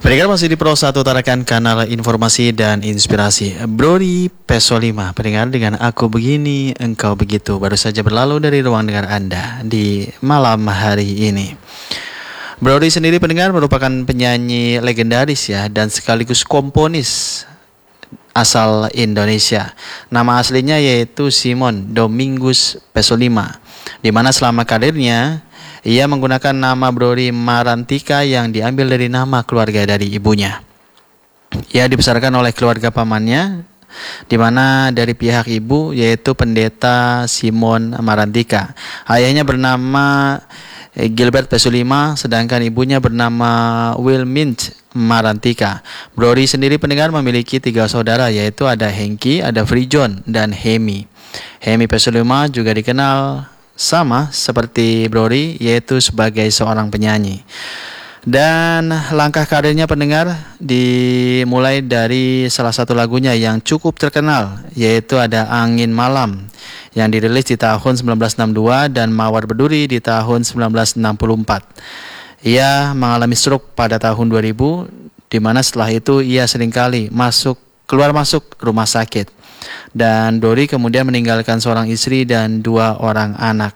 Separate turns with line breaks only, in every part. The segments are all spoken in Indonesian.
Pendengar masih di Pro 1 Tarakan, kanal informasi dan inspirasi. Brody Peso 5, pendengar, dengan Aku Begini Engkau Begitu baru saja berlalu dari ruang dengar Anda di malam hari ini. Brody sendiri, pendengar, merupakan penyanyi legendaris ya, dan sekaligus komponis asal Indonesia. Nama aslinya yaitu Simon Domingus Peso 5, di mana selama karirnya ia menggunakan nama Brody Marantika yang diambil dari nama keluarga dari ibunya. Ia dibesarkan oleh keluarga pamannya, di mana dari pihak ibu yaitu pendeta Simon Marantika. Ayahnya bernama Gilbert Peso 5, sedangkan ibunya bernama Wilmint Marantika. Brody sendiri, pendengar, memiliki 3 saudara, yaitu ada Hengki, ada Frijon, dan Hemi. Hemi Peso 5 juga dikenal sama seperti Brody, yaitu sebagai seorang penyanyi. Dan langkah karirnya, pendengar, dimulai dari salah satu lagunya yang cukup terkenal, yaitu ada Angin Malam yang dirilis di tahun 1962 dan Mawar Berduri di tahun 1964. Ia mengalami stroke pada tahun 2000, di mana setelah itu ia seringkali keluar masuk rumah sakit. Dan Brody kemudian meninggalkan seorang istri dan 2 orang anak.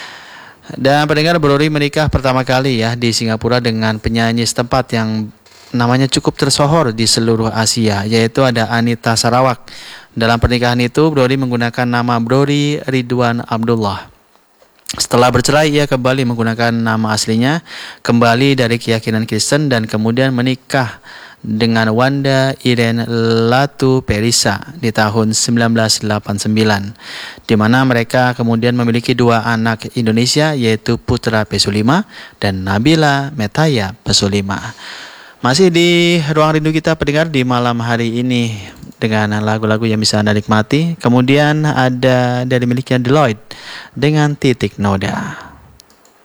Dan pendengar, Brody menikah pertama kali ya di Singapura dengan penyanyi setempat yang namanya cukup tersohor di seluruh Asia, yaitu ada Anita Sarawak. Dalam pernikahan itu, Brody menggunakan nama Brody Ridwan Abdullah. Setelah bercerai, ia kembali menggunakan nama aslinya, kembali dari keyakinan Kristen, dan kemudian menikah dengan Wanda Irene Latu Perisa di tahun 1989, di mana mereka kemudian memiliki 2 anak Indonesia, yaitu Putra Peso 5 dan Nabila Metaya Peso 5. Masih di ruang rindu kita, pendengar, di malam hari ini dengan lagu-lagu yang bisa Anda nikmati. Kemudian ada dari miliknya Deloitte dengan Titik Noda.